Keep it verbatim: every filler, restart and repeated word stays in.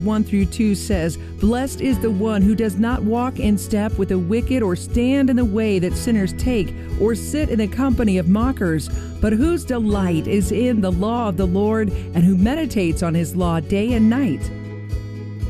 one through two says, "Blessed is the one who does not walk in step with the wicked, or stand in the way that sinners take, or sit in the company of mockers, but whose delight is in the law of the Lord, and who meditates on his law day and night.